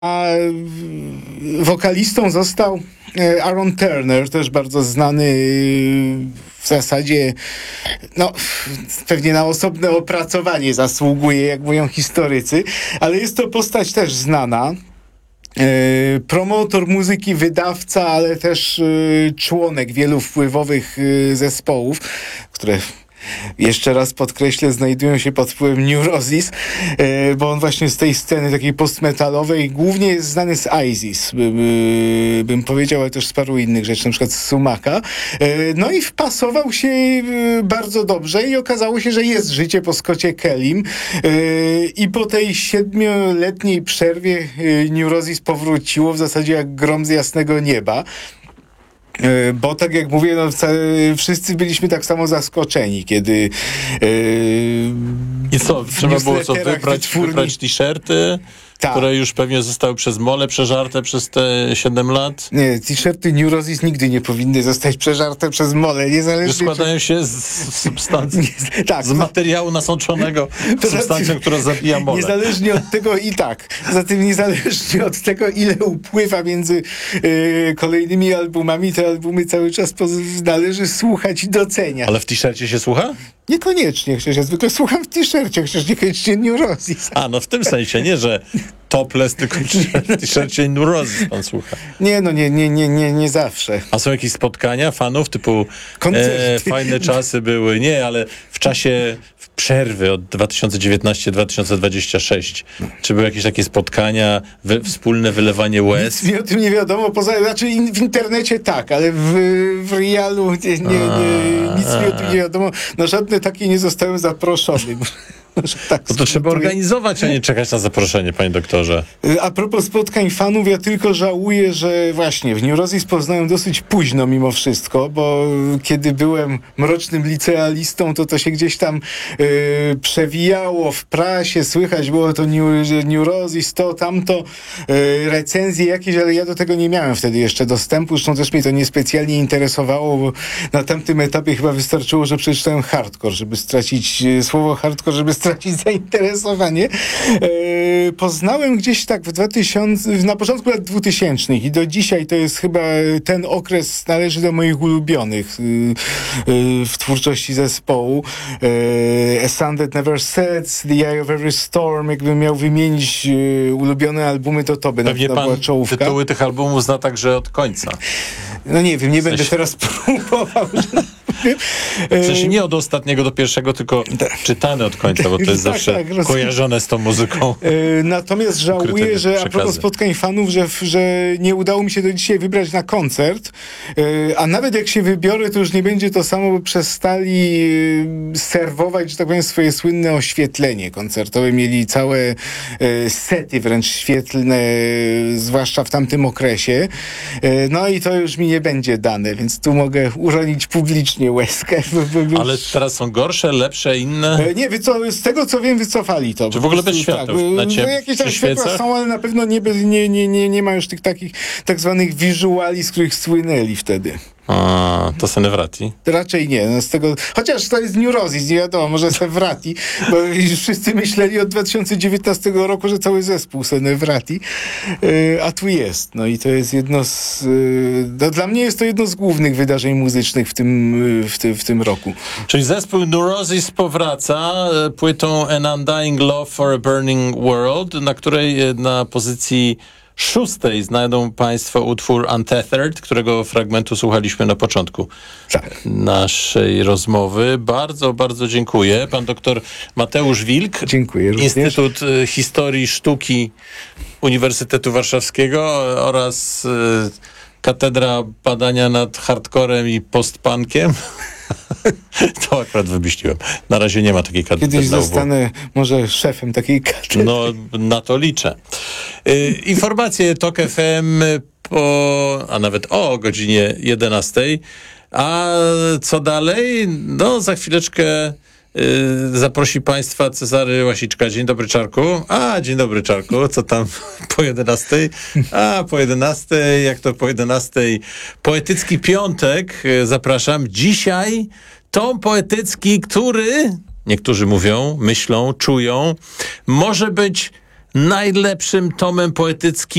A wokalistą został Aaron Turner, też bardzo znany w zasadzie, no pewnie na osobne opracowanie zasługuje, jak mówią historycy, ale jest to postać też znana. Promotor muzyki, wydawca, ale też członek wielu wpływowych zespołów, które, jeszcze raz podkreślę, znajdują się pod wpływem Neurosis, bo on właśnie z tej sceny takiej postmetalowej głównie jest znany z ISIS, bym powiedział, ale też z paru innych rzeczy, na przykład z Sumaka. No i wpasował się bardzo dobrze i okazało się, że jest życie po Scottie Kellym i po tej 7-letniej przerwie Neurosis powróciło w zasadzie jak grom z jasnego nieba. Bo tak jak mówię, no, wszyscy byliśmy tak samo zaskoczeni, kiedy i co, trzeba było co, wybrać t-shirty, tak, które już pewnie zostały przez mole przeżarte przez te 7 lat? Nie, t-shirty Neurosis nigdy nie powinny zostać przeżarte przez mole, niezależnie... Składają się z substancji, tak, z materiału nasączonego substancją, która zabija mole. Niezależnie od tego i tak. Zatem niezależnie od tego, ile upływa między kolejnymi albumami, te albumy cały czas należy słuchać i doceniać. Ale w t-shircie się słucha? Niekoniecznie, przecież ja zwykle słucham w t-shircie, przecież niekoniecznie Neurosis. A, no w tym sensie, nie, że topless, tylko w t-shircie Neurosis pan słucha. Nie, no nie zawsze. A są jakieś spotkania fanów typu fajne czasy były? Nie, ale w czasie przerwy od 2019-2026. Czy były jakieś takie spotkania, wspólne wylewanie łez? Nic mi o tym nie wiadomo, znaczy w internecie tak, ale w realu nic mi o tym nie wiadomo. Na żadne takie nie zostałem zaproszony. Tak, to trzeba organizować, a nie czekać na zaproszenie, panie doktorze. A propos spotkań fanów, ja tylko żałuję, że właśnie w Neurosis poznałem dosyć późno mimo wszystko, bo kiedy byłem mrocznym licealistą, to się gdzieś tam przewijało w prasie, słychać było to Neurosis, to, tamto, recenzje jakieś, ale ja do tego nie miałem wtedy jeszcze dostępu, zresztą też mnie to niespecjalnie interesowało, bo na tamtym etapie chyba wystarczyło, że przeczytałem hardcore, żeby stracić słowo hardcore, żeby stracić zainteresowanie. Poznałem gdzieś tak na początku lat 2000 i do dzisiaj to jest chyba ten okres należy do moich ulubionych w twórczości zespołu. A Sun That Never Sets, The Eye of Every Storm, jakbym miał wymienić ulubione albumy, to by pewnie była czołówka. Tytuły tych albumów zna także od końca. No nie wiem, nie będę teraz próbował. W sensie nie od ostatniego do pierwszego, tylko czytane od końca, bo to jest zawsze kojarzone z tą muzyką. Natomiast żałuję, że a propos spotkań fanów, że nie udało mi się do dzisiaj wybrać na koncert, a nawet jak się wybiorę, to już nie będzie to samo, bo przestali serwować, że tak powiem, swoje słynne oświetlenie koncertowe. Mieli całe sety wręcz świetlne, zwłaszcza w tamtym okresie. No i to już mi nie będzie dane, więc tu mogę uronić publicznie łezkę. Ale teraz są gorsze, lepsze, inne? Nie, z tego co wiem, wycofali to. Czy w ogóle bez świateł? Tak, jakieś tam światła są, ale na pewno nie ma już tych takich tak zwanych wizuali, z których słynęli wtedy. A, to Senevrati? Raczej nie. No z tego, chociaż to jest Neurosis, nie wiadomo, może Senevrati, bo wszyscy myśleli od 2019 roku, że cały zespół Senevrati, a tu jest. No i to jest jedno z... dla mnie jest to jedno z głównych wydarzeń muzycznych w tym roku. Czyli zespół Neurosis powraca płytą An Undying Love for a Burning World, na której na pozycji 6 znajdą państwo utwór Untethered, którego fragmentu słuchaliśmy na początku naszej rozmowy. Bardzo, bardzo dziękuję. Pan doktor Mateusz Wilk. Dziękuję również. Instytut Historii Sztuki Uniwersytetu Warszawskiego oraz Katedra Badania nad Hardcorem i Postpunkiem. To akurat wymyśliłem. Na razie nie ma takiej katedry. Kiedyś zostanę może szefem takiej katedry. No, na to liczę. Informacje TOK FM a nawet o godzinie 11. A co dalej? No, za chwileczkę zaprosi państwa Cezary Łasiczka. Dzień dobry, Czarku. Dzień dobry, Czarku. Co tam po 11? Po 11, jak to po 11? Poetycki piątek. Zapraszam. Dzisiaj tom poetycki, który, niektórzy mówią, myślą, czują, może być najlepszym tomem poetyckim